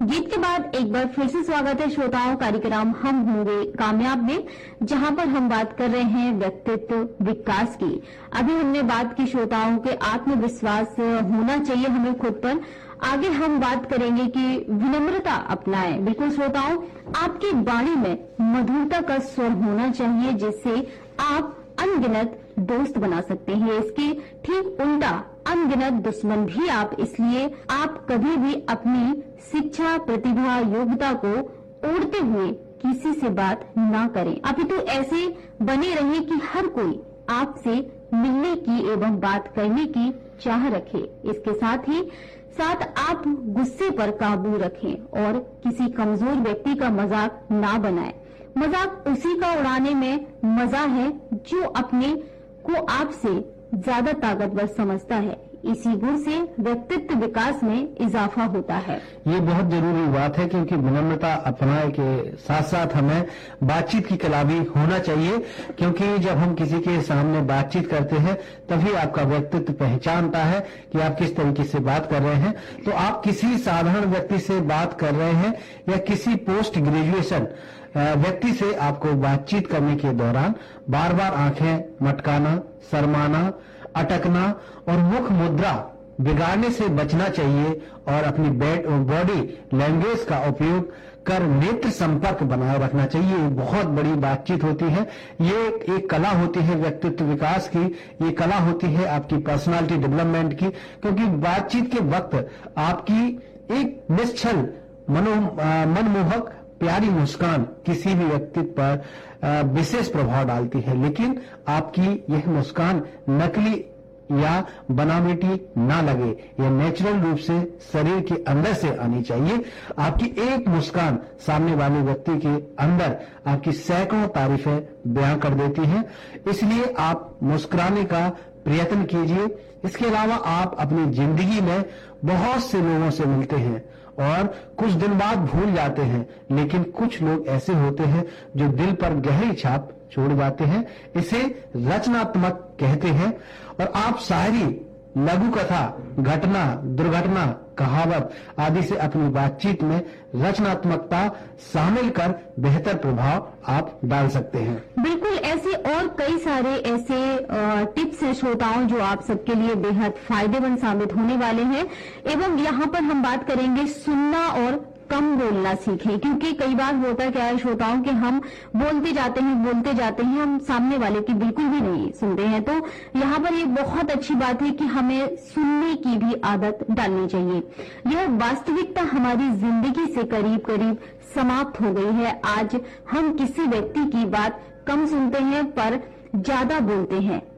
गीत के बाद एक बार फिर से स्वागत है श्रोताओं, कार्यक्रम हम होंगे कामयाब में, जहां पर हम बात कर रहे हैं व्यक्तित्व विकास की। अभी हमने बात की श्रोताओं के आत्मविश्वास होना चाहिए हमें खुद पर। आगे हम बात करेंगे कि विनम्रता अपनाएं। बिल्कुल श्रोताओं, आपकी वाणी में मधुरता का स्वर होना चाहिए, जिससे आप अनगिनत दोस्त बना सकते हैं। इसके ठीक उल्टा अनगिनत दुश्मन भी आप। इसलिए आप कभी भी अपनी शिक्षा, प्रतिभा, योग्यता को ओढ़ते हुए किसी से बात ना करें, अपितु ऐसे बने रहे कि हर कोई आपसे मिलने की एवं बात करने की चाह रखे। इसके साथ आप गुस्से पर काबू रखें और किसी कमजोर व्यक्ति का मजाक ना बनाएं। मजाक उसी का उड़ाने में मजा है जो अपने को आपसे ज्यादा ताकतवर समझता है। इसी गुण से व्यक्तित्व विकास में इजाफा होता है। ये बहुत जरूरी बात है, क्योंकि विनम्रता अपनाए के साथ साथ हमें बातचीत की कला भी होना चाहिए, क्योंकि जब हम किसी के सामने बातचीत करते हैं तभी आपका व्यक्तित्व पहचानता है कि आप किस तरीके से बात कर रहे हैं। तो आप किसी साधारण व्यक्ति से बात कर रहे हैं या किसी पोस्ट ग्रेजुएशन व्यक्ति से आपको बातचीत करने के दौरान बार बार आंखें मटकाना, शर्माना, अटकना और मुख मुद्रा बिगाड़ने से बचना चाहिए और अपनी बॉडी लैंग्वेज का उपयोग कर नेत्र संपर्क बनाए रखना चाहिए। ये बहुत बड़ी बातचीत होती है। ये एक कला होती है व्यक्तित्व विकास की, ये कला होती है आपकी पर्सनालिटी डेवलपमेंट की, क्योंकि बातचीत के वक्त आपकी एक निश्चल मनमोहक प्यारी मुस्कान किसी भी व्यक्तित्व पर विशेष प्रभाव डालती है, लेकिन आपकी यह मुस्कान नकली या बनावटी ना लगे। यह नेचुरल रूप से शरीर के अंदर से आनी चाहिए। आपकी एक मुस्कान सामने वाले व्यक्ति के अंदर आपकी सैकड़ों तारीफें बयां कर देती हैं। इसलिए आप मुस्कुराने का प्रयत्न कीजिए। इसके अलावा आप अपनी जिंदगी में बहुत से लोगों से मिलते हैं और कुछ दिन बाद भूल जाते हैं, लेकिन कुछ लोग ऐसे होते हैं जो दिल पर गहरी छाप छोड़ जाते हैं। इसे रचनात्मक कहते हैं। और आप शायरी, लघु कथा, घटना, दुर्घटना, कहावत आदि से अपनी बातचीत में रचनात्मकता शामिल कर बेहतर प्रभाव आप डाल सकते हैं। बिल्कुल, ऐसे और कई सारे ऐसे टिप्स हैं श्रोताओं जो आप सबके लिए बेहद फायदेमंद साबित होने वाले हैं। एवं यहाँ पर हम बात करेंगे सुनना और कम बोलना सीखें, क्योंकि कई बार होता क्या है श्रोताओं कि हम बोलते जाते हैं, हम सामने वाले की बिल्कुल भी नहीं सुनते हैं। तो यहाँ पर एक बहुत अच्छी बात है कि हमें सुनने की भी आदत डालनी चाहिए। यह वास्तविकता हमारी जिंदगी से करीब करीब समाप्त हो गई है। आज हम किसी व्यक्ति की बात कम सुनते हैं पर ज्यादा बोलते हैं।